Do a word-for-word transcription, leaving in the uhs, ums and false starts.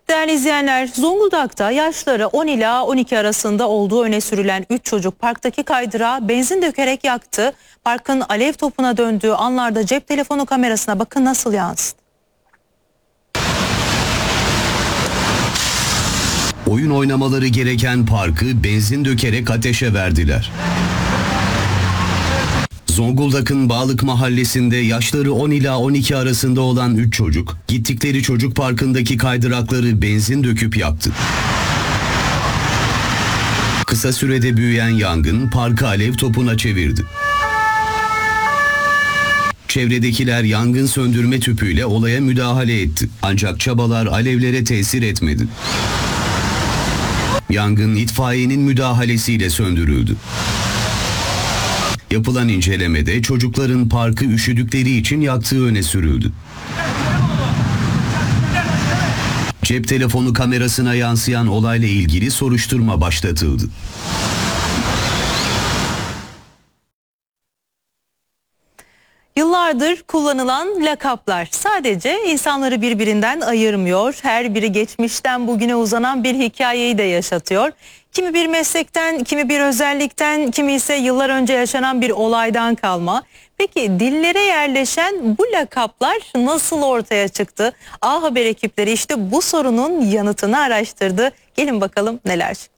Değerli izleyenler, Zonguldak'ta yaşları on ila on iki arasında olduğu öne sürülen üç çocuk parktaki kaydırağa benzin dökerek yaktı. Parkın alev topuna döndüğü anlarda cep telefonu kamerasına bakın nasıl yansıdı. Oyun oynamaları gereken parkı benzin dökerek ateşe verdiler. Zonguldak'ın Bağlık Mahallesi'nde yaşları on ila on iki arasında olan üç çocuk, gittikleri çocuk parkındaki kaydırakları benzin döküp yaktı. Kısa sürede büyüyen yangın parkı alev topuna çevirdi. Çevredekiler yangın söndürme tüpüyle olaya müdahale etti. Ancak çabalar alevlere tesir etmedi. Yangın itfaiyenin müdahalesiyle söndürüldü. Yapılan incelemede çocukların parkı üşüdükleri için yaktığı öne sürüldü. Cep telefonu kamerasına yansıyan olayla ilgili soruşturma başlatıldı. Yıllardır kullanılan lakaplar sadece insanları birbirinden ayırmıyor. Her biri geçmişten bugüne uzanan bir hikayeyi de yaşatıyor. Kimi bir meslekten, kimi bir özellikten, kimi ise yıllar önce yaşanan bir olaydan kalma. Peki dillere yerleşen bu lakaplar nasıl ortaya çıktı? A Haber ekipleri işte bu sorunun yanıtını araştırdı. Gelin bakalım neler çıktı.